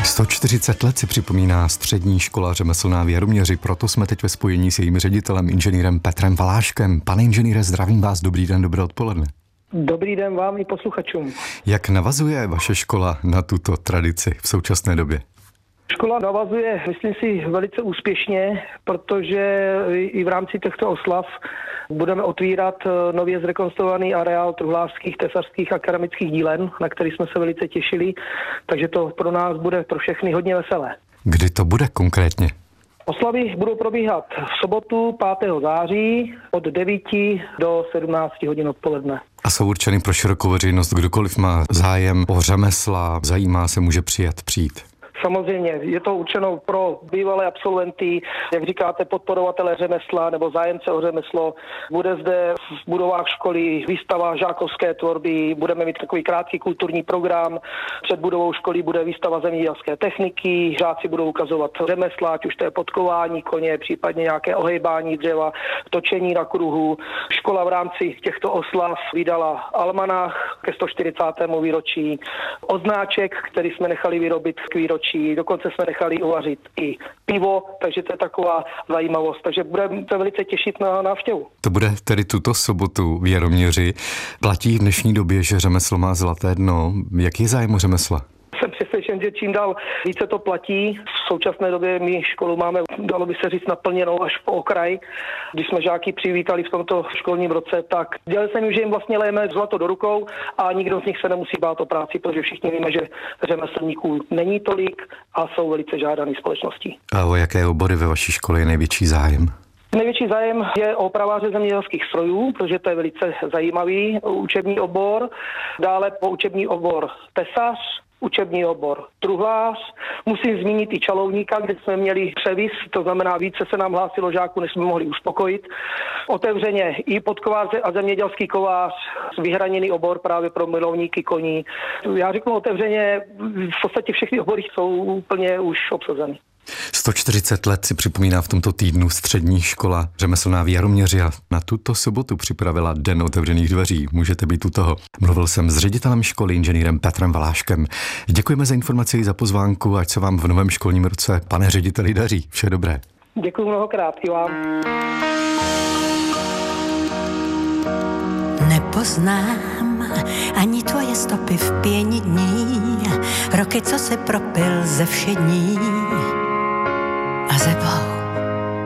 140 let si připomíná střední škola řemeslná v Jaroměři, proto jsme teď ve spojení s jejím ředitelem, inženýrem Petrem Valáškem. Pane inženýre, zdravím vás, dobrý den, dobré odpoledne. Dobrý den vám i posluchačům. Jak navazuje vaše škola na tuto tradici v současné době? Škola navazuje, myslím si, velice úspěšně, protože i v rámci těchto oslav budeme otvírat nově zrekonstruovaný areál truhlářských, tesařských a keramických dílen, na který jsme se velice těšili, takže to pro nás bude pro všechny hodně veselé. Kdy to bude konkrétně? Oslavy budou probíhat v sobotu 5. září od 9 do 17 hodin odpoledne. A jsou určeny pro širokou veřejnost, kdokoliv má zájem o řemesla, zajímá se, může přijít. Samozřejmě, je to určeno pro bývalé absolventy, jak říkáte, podporovatele řemesla nebo zájemce o řemeslo. Bude zde v budovách školy výstava žákovské tvorby, budeme mít takový krátký kulturní program. Před budovou školy bude výstava zemědělské techniky, žáci budou ukazovat řemesla, ať už to je podkování koně, případně nějaké ohejbání dřeva, točení na kruhu. Škola v rámci těchto oslav vydala almanach ke 140. výročí, odznáček, který jsme nechali vyrobit k výročí. Dokonce jsme nechali uvařit i pivo, takže to je taková zajímavost. Takže budeme se velice těšit na návštěvu. To bude tedy tuto sobotu v Jaroměři. Platí v dnešní době, že řemeslo má zlaté dno. Jaký je zájem o řemesla? Jsem přesvědčen, že čím dál více to platí. V současné době my školu máme, dalo by se říct, naplněnou až po okraj. Když jsme žáky přivítali v tomto školním roce, tak dělali jsem jim, že jim vlastně lejeme zlato do rukou a nikdo z nich se nemusí bát o práci, protože všichni víme, že řemeslníků není tolik a jsou velice žádaný společností. A o jaké obory ve vaší škole je největší zájem? Největší zájem je o opraváře zemědělských strojů, protože to je velice zajímavý učební obor. Dále po učební obor tesař, učební obor truhlář. Musím zmínit i čalouníka, kde jsme měli převis, to znamená více se nám hlásilo žáků, než jsme mohli uspokojit. Otevřeně i podkovář a zemědělský kovář, vyhraněný obor právě pro milovníky koní. Já řeknu otevřeně, v podstatě všechny obory jsou úplně už obsazeny. 140 let si připomíná v tomto týdnu střední škola řemeslná v Jaroměři a na tuto sobotu připravila Den otevřených dveří. Můžete být u toho. Mluvil jsem s ředitelem školy, inženýrem Petrem Valáškem. Děkujeme za informaci i za pozvánku, ať se vám v novém školním roce, pane řediteli, daří. Vše dobré. Děkuji mnohokrát i vám. Nepoznám ani tvoje stopy v pěni dní, roky, co se propil ze všední.